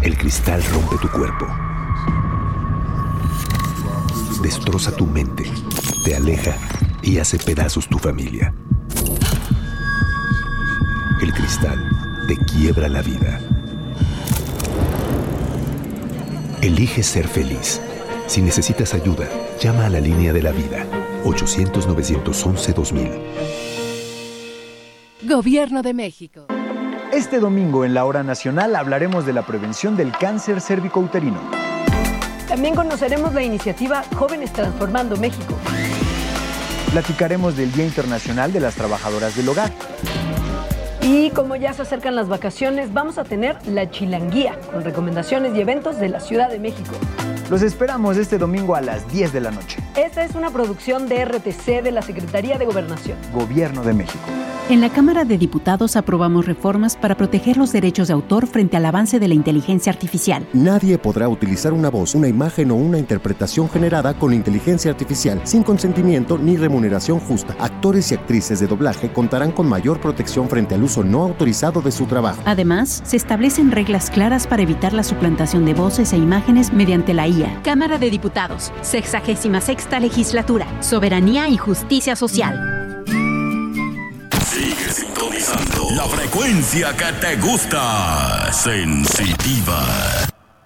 El cristal rompe tu cuerpo. Destroza tu mente, te aleja y hace pedazos tu familia. El cristal te quiebra la vida. Elige ser feliz. Si necesitas ayuda, llama a la línea de la vida, 800-911-2000. Gobierno de México. Este domingo en la Hora Nacional hablaremos de la prevención del cáncer cérvico-uterino. También conoceremos la iniciativa Jóvenes Transformando México. Platicaremos del Día Internacional de las Trabajadoras del Hogar. Y como ya se acercan las vacaciones, vamos a tener la Chilanguía, con recomendaciones y eventos de la Ciudad de México. Los esperamos este domingo a las 10 de la noche. Esta es una producción de RTC de la Secretaría de Gobernación. Gobierno de México. En la Cámara de Diputados aprobamos reformas para proteger los derechos de autor frente al avance de la inteligencia artificial. Nadie podrá utilizar una voz, una imagen o una interpretación generada con inteligencia artificial sin consentimiento ni remuneración justa. Actores y actrices de doblaje contarán con mayor protección frente al uso no autorizado de su trabajo. Además, se establecen reglas claras para evitar la suplantación de voces e imágenes mediante la IA. Cámara de Diputados, 66ª Legislatura, Soberanía y Justicia Social. Sigue sintonizando la frecuencia que te gusta. Sensitiva.